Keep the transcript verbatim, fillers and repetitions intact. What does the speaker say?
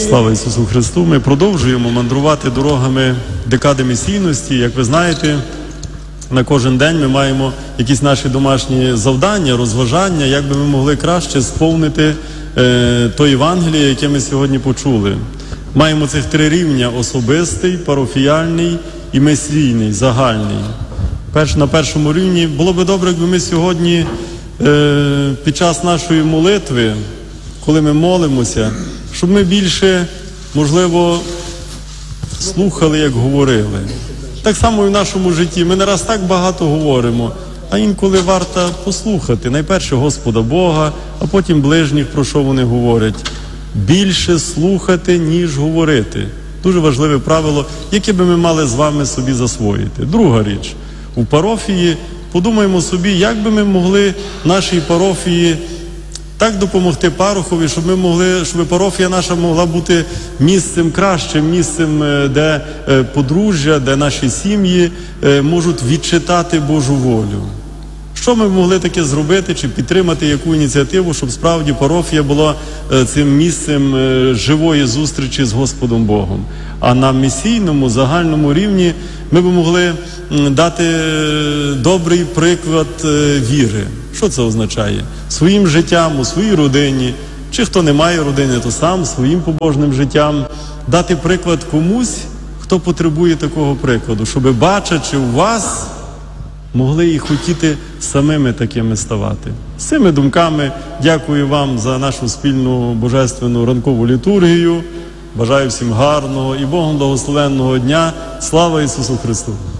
Слава Ісусу Христу! Ми продовжуємо мандрувати дорогами декади місійності. Як ви знаєте, на кожен день ми маємо якісь наші домашні завдання, розважання, як би ми могли краще сповнити е, то Євангеліє, яке ми сьогодні почули. Маємо цих три рівня – особистий, парафіяльний і місійний, загальний. Перш, на першому рівні було би добре, якби ми сьогодні е, під час нашої молитви, коли ми молимося, щоб ми більше, можливо, слухали, як говорили. Так само і в нашому житті. Ми не раз так багато говоримо, а інколи варто послухати. Найперше Господа Бога, а потім ближніх, про що вони говорять. Більше слухати, ніж говорити. Дуже важливе правило, яке би ми мали з вами собі засвоїти. Друга річ. У парафії подумаємо собі, як би ми могли нашій парафії так допомогти парохові, щоб ми могли, щоб парафія наша могла бути місцем кращим, місцем, де подружжя, де наші сім'ї можуть відчитати Божу волю. Що ми могли таке зробити, чи підтримати яку ініціативу, щоб справді парафія була цим місцем живої зустрічі з Господом Богом. А на місійному, загальному рівні ми б могли дати добрий приклад віри. Що це означає? Своїм життям, у своїй родині, чи хто не має родини, то сам своїм побожним життям дати приклад комусь, хто потребує такого прикладу, щоб, бачачи у вас, могли і хотіти самими такими ставати. З цими думками дякую вам за нашу спільну божественну ранкову літургію. Бажаю всім гарного і Богом благословенного дня. Слава Ісусу Христу!